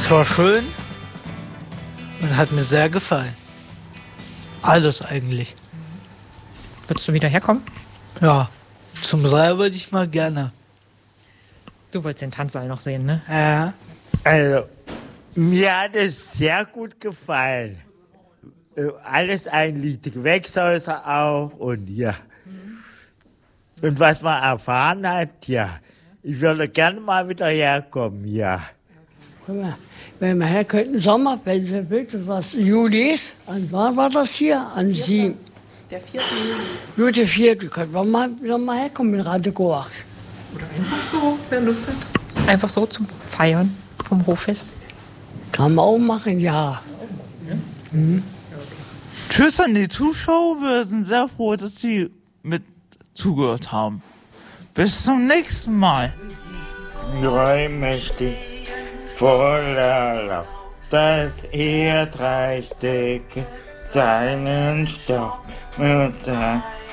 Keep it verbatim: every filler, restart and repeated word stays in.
Es war schön und hat mir sehr gefallen. Alles eigentlich. Würdest du wieder herkommen? Ja, zum Saal würde ich mal gerne. Du wolltest den Tanzsaal noch sehen, ne? Ja. Also, mir hat es sehr gut gefallen. Äh, Alles eigentlich, die Gewächshäuser auch und ja. Und was man erfahren hat, ja. Ich würde gerne mal wieder herkommen, ja. Guck mal, wenn wir her könnten, Sommer, wenn Sie wirklich was Juli ist, an wann war das hier? An sieben. Der vierte Juli. Nur der vierte, könnten wir mal, wieder mal herkommen in Radegoach. Oder einfach so, wer Lust hat. Einfach so zum Feiern vom Hoffest. Kann man auch machen, ja. Mhm. Tschüss an die Zuschauer, wir sind sehr froh, dass Sie mit zugehört haben. Bis zum nächsten Mal. Dreimächtig, voller Lauf, das Erdreich decke seinen Staub mit seinem